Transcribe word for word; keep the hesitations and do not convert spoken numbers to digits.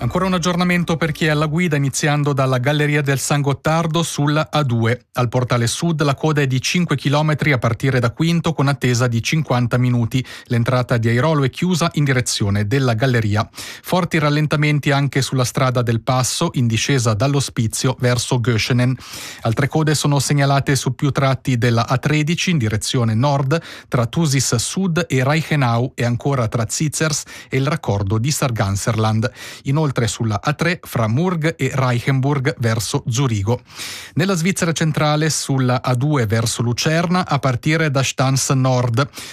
Ancora un aggiornamento per chi è alla guida, iniziando dalla Galleria del San Gottardo sulla A due. Al portale sud la coda è di cinque chilometri a partire da Quinto con attesa di cinquanta minuti. L'entrata di Airolo è chiusa in direzione della galleria. Forti rallentamenti anche sulla strada del Passo in discesa dall'Ospizio verso Göschenen. Altre code sono segnalate su più tratti della A tredici in direzione nord tra Thusis Sud e Reichenau e ancora tra Zitzers e il raccordo di Sarganserland. Inoltre sulla A tre fra Murg e Reichenburg verso Zurigo. Nella Svizzera centrale sulla A due verso Lucerna a partire da Stans Nord.